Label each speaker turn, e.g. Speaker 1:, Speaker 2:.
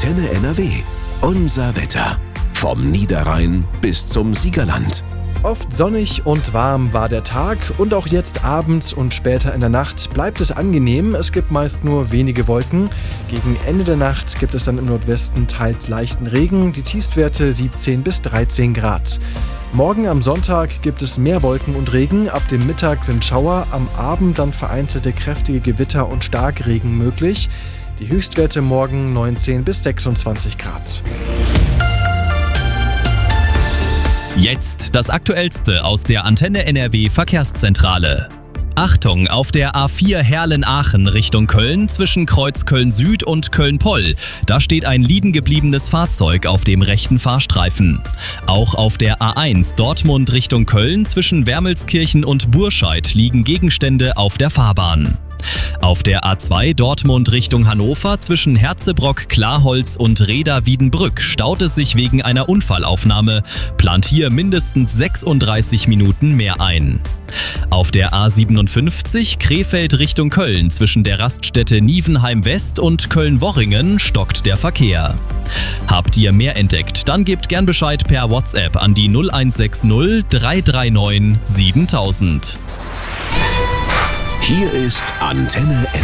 Speaker 1: Antenne NRW. Unser Wetter. Vom Niederrhein bis zum Siegerland.
Speaker 2: Oft sonnig und warm war der Tag und auch jetzt abends und später in der Nacht bleibt es angenehm. Es gibt meist nur wenige Wolken. Gegen Ende der Nacht gibt es dann im Nordwesten teils leichten Regen, die Tiefstwerte 17 bis 13 Grad. Morgen am Sonntag gibt es mehr Wolken und Regen. Ab dem Mittag sind Schauer, am Abend dann vereinzelte kräftige Gewitter und Starkregen möglich. Die Höchstwerte morgen 19 bis 26 Grad.
Speaker 3: Jetzt das Aktuellste aus der Antenne NRW Verkehrszentrale. Achtung, auf der A4 Herlen-Aachen Richtung Köln zwischen Kreuz Köln-Süd und Köln-Poll. Da steht ein liegengebliebenes Fahrzeug auf dem rechten Fahrstreifen. Auch auf der A1 Dortmund Richtung Köln zwischen Wermelskirchen und Burscheid liegen Gegenstände auf der Fahrbahn. Auf der A2 Dortmund Richtung Hannover zwischen Herzebrock, Klarholz und Reda-Wiedenbrück staut es sich wegen einer Unfallaufnahme. Plant hier mindestens 36 Minuten mehr ein. Auf der A57 Krefeld Richtung Köln zwischen der Raststätte Nievenheim West und Köln-Worringen stockt der Verkehr. Habt ihr mehr entdeckt? Dann gebt gern Bescheid per WhatsApp an die 0160 339 7000.
Speaker 1: Hier ist Antenne NRW.